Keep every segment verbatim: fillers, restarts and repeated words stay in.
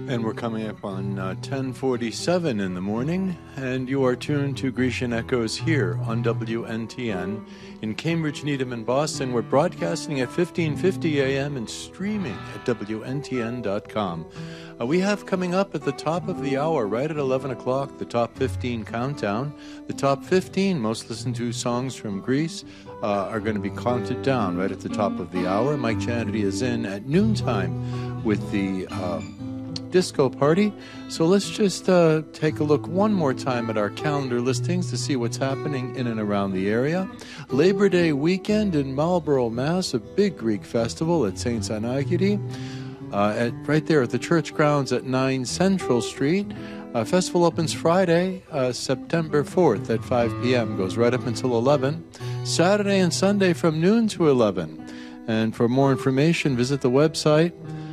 And we're coming up on uh, ten forty-seven in the morning, and you are tuned to Grecian Echoes here on W N T N in Cambridge, Needham, and Boston. We're broadcasting at fifteen fifty a m and streaming at W N T N dot com. Uh, we have coming up at the top of the hour, right at eleven o'clock, the top fifteen countdown. The top fifteen most listened to songs from Greece uh, are going to be counted down right at the top of the hour. Mike Chanity is in at noontime with the Um, disco party. So let's just uh, take a look one more time at our calendar listings to see what's happening in and around the area. Labor Day weekend in Marlborough, Mass, a big Greek festival at Saint Anagiri, uh, at right there at the church grounds at nine Central Street. Uh, festival opens Friday, uh, September fourth at five p.m. Goes right up until eleven. Saturday and Sunday from noon to eleven. And for more information, visit the website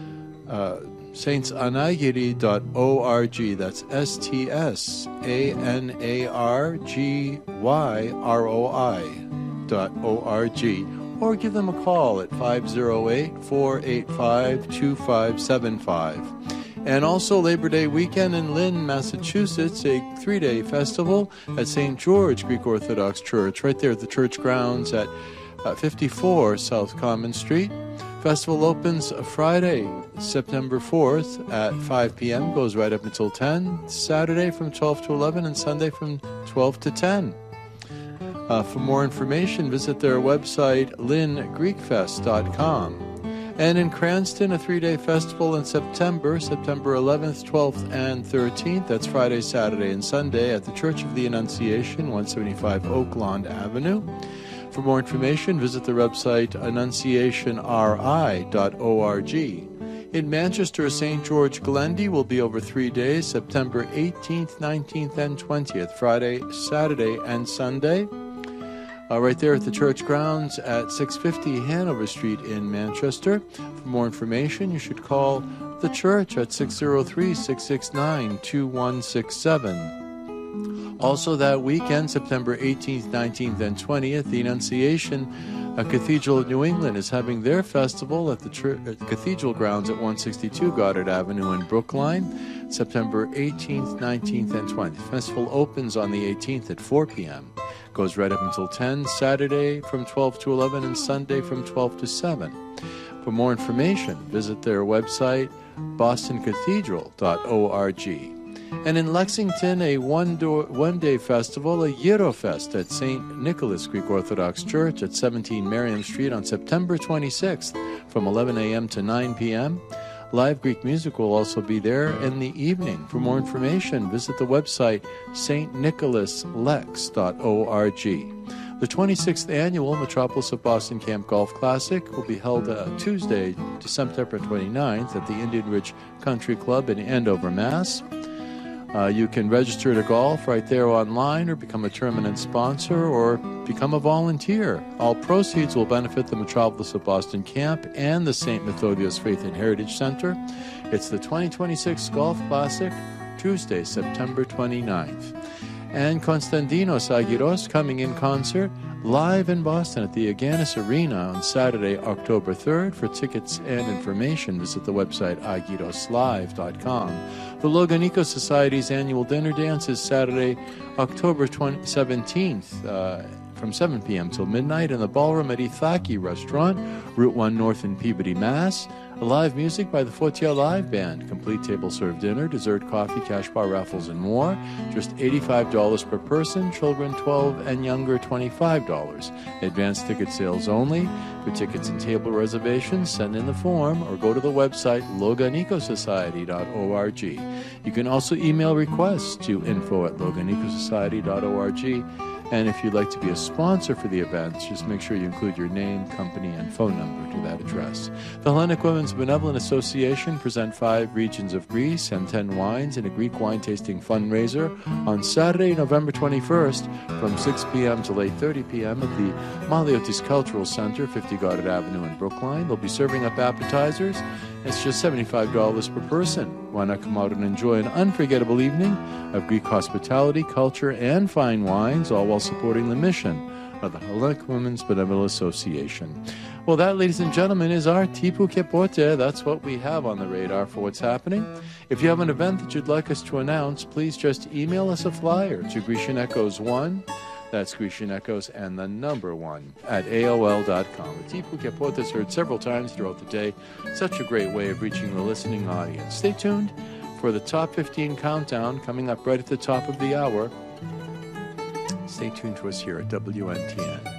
uh, saints anagiri dot org. That's S T S A N A R G Y R O I dot O R G. Or give them a call at five oh eight, four eight five, two five seven five. And also Labor Day weekend in Lynn, Massachusetts, a three-day festival at Saint George Greek Orthodox Church, right there at the church grounds at uh, fifty-four South Common Street. Festival opens Friday, September fourth at five p.m., goes right up until ten, Saturday from twelve to eleven, and Sunday from twelve to ten. Uh, for more information, visit their website, lynn greek fest dot com. And in Cranston, a three-day festival in September, September eleventh, twelfth, and thirteenth. That's Friday, Saturday, and Sunday at the Church of the Annunciation, one seventy-five Oakland Avenue. For more information, visit the website annunciation r i dot org. In Manchester, Saint George Glendy will be over three days, September eighteenth, nineteenth, and twentieth, Friday, Saturday, and Sunday. Uh, right there at the church grounds at six fifty Hanover Street in Manchester. For more information, you should call the church at six oh three, six six nine, two one six seven. Also that weekend, September eighteenth, nineteenth, and twentieth, the Annunciation uh, Cathedral of New England is having their festival at the church, at Cathedral grounds at one sixty-two Goddard Avenue in Brookline, September eighteenth, nineteenth, and twentieth. The festival opens on the eighteenth at four p.m., goes right up until ten, Saturday from twelve to eleven, and Sunday from twelve to seven. For more information, visit their website, boston cathedral dot org. And in Lexington, a one-door, one-day festival, a Eurofest at Saint Nicholas Greek Orthodox Church at seventeen Merriam Street on September twenty-sixth from eleven a.m. to nine p.m. Live Greek music will also be there in the evening. For more information, visit the website s t nicholas lex dot org. The twenty-sixth Annual Metropolis of Boston Camp Golf Classic will be held uh, Tuesday, September twenty-ninth at the Indian Ridge Country Club in Andover, Mass. Uh, you can register to golf right there online or become a tournament sponsor or become a volunteer. All proceeds will benefit the Metropolis of Boston Camp and the Saint Methodios Faith and Heritage Center. It's the twenty twenty-six Golf Classic, Tuesday, September twenty-ninth. And Konstantinos Agiros coming in concert live in Boston at the Aganis Arena on Saturday, October third. For tickets and information, visit the website agiros live dot com. The Loganiko Society's annual dinner dance is Saturday, October seventeenth, uh, from seven p.m. till midnight in the ballroom at Ithaki Restaurant, Route one North in Peabody, Mass. Live music by the Fortier Live Band. Complete table-served dinner, dessert, coffee, cash bar raffles, and more. Just eighty-five dollars per person. Children twelve and younger, twenty-five dollars. Advanced ticket sales only. For tickets and table reservations, send in the form or go to the website loganiko society dot org. You can also email requests to info at loganiko society dot org. And if you'd like to be a sponsor for the events, just make sure you include your name, company, and phone number to that address. The Hellenic Women's Benevolent Association present five regions of Greece and ten wines in a Greek wine tasting fundraiser on Saturday, November twenty-first from six p.m. till eight thirty p.m. at the Maliotis Cultural Center, fifty Goddard Avenue in Brookline. They'll be serving up appetizers. It's just seventy-five dollars per person. Why not come out and enjoy an unforgettable evening of Greek hospitality, culture, and fine wines, all while supporting the mission of the Hellenic Women's Benevolent Association. Well, that, ladies and gentlemen, is our Tipu Kepote. That's what we have on the radar for what's happening. If you have an event that you'd like us to announce, please just email us a flyer to Grecian Echoes one. That's Grecian Echoes and the number one at A O L dot com. The Tipu Kepote is heard several times throughout the day. Such a great way of reaching the listening audience. Stay tuned for the Top fifteen Countdown coming up right at the top of the hour. Stay tuned to us here at W N T N.